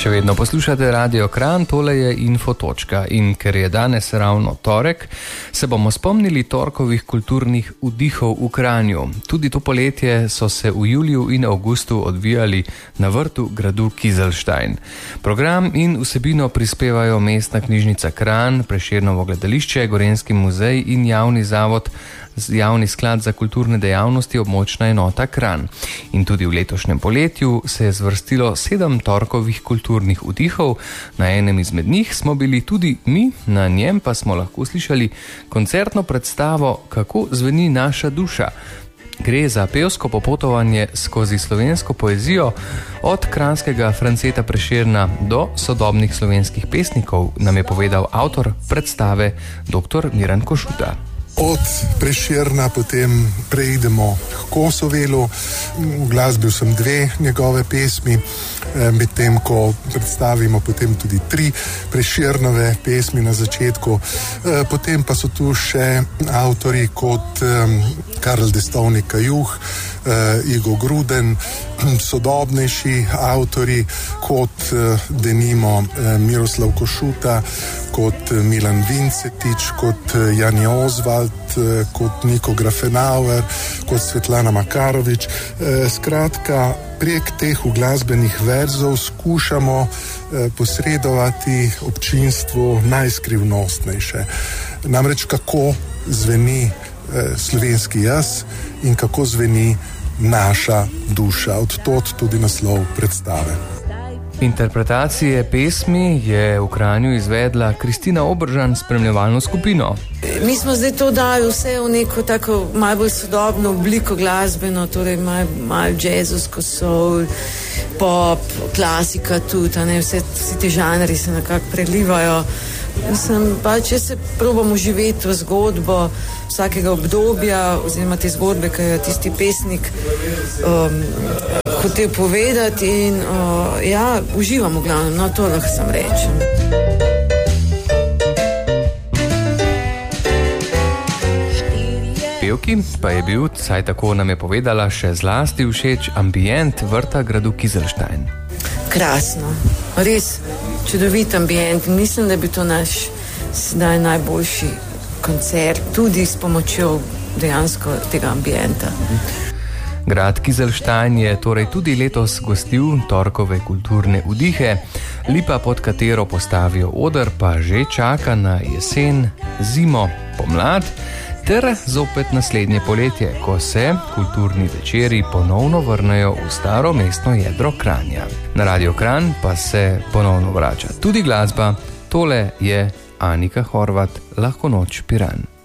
Še vedno poslušate Radio Kranj, tole je Infotočka in ker je danes ravno torek, se bomo spomnili torkovih kulturnih vdihov v Kranju. Tudi to poletje so se v juliju in avgustu odvijali na vrtu gradu Kizlštajn. Program in vsebino prispevajo Mestna knjižnica Kranj, Prešernovo gledališče, Gorenjski muzej in javni sklad za kulturne dejavnosti območna enota Kranj. In tudi v letošnjem poletju se je zvrstilo 7 torkovih kulturnih vdihov. Na enem izmed njih smo bili tudi mi, na njem pa smo lahko slišali koncertno predstavo Kako zveni naša duša. Gre za pevsko popotovanje skozi slovensko poezijo od kranjskega Franceta Prešerna do sodobnih slovenskih pesnikov, nam je povedal avtor predstave dr. Miran Košuta. Od Prešerna potem preidemo k Kosovelu. Uglasbil sem 2 njegove pesmi, medtem ko predstavimo potem tudi 3 Prešernove pesmi na začetku. Potem pa so tu še avtori kot Karl Destovnik Kajuh, Igo Gruden, sodobnejši avtori kot denimo Miroslav Košuta, kot Milan Vincetič, kot Jani Ozvald, kot Niko Grafenauer, kot Svetlana Makarovič. Skratka, prek teh uglasbenih verzov skušamo posredovati občinstvu najskrivnostnejše. Namreč kako zveni slovenski jaz in kako zveni naša duša. Od tod tudi naslov predstave. Interpretacije pesmi je v Kranju izvedla Kristina Obržan s spremljevalno skupino. Mi smo zdaj to dali vse v neko tako malo bolj sodobno obliko glasbeno, torej malo jazzovsko, soul, pop, klasika tudi, vsi ti žanri se nekako prelivajo. Če se probamo živeti v zgodbo vsakega obdobja, oziroma te zgodbe, ki je tisti pesnik hotel povedati in uživamo v glavnem, to lahko sam rečem. Pevki pa je bil, saj tako nam je povedala, še zlasti všeč ambient vrta gradu Kizlštajn. Krasno, res čudovit ambient. Mislim, da bi to naš sedaj najboljši koncert, tudi s pomočjo dejansko tega ambienta. Grad Kizlštajn je torej tudi letos gostil torkove kulturne vdihe, lipa, pod katero postavijo oder, pa že čaka na jesen, zimo, pomlad ter zopet naslednje poletje, ko se kulturni večeri ponovno vrnejo v staro mestno jedro Kranja. Na Radio Kranj pa se ponovno vrača tudi glasba. Tole je Anika Horvat, Lahko noč Piran.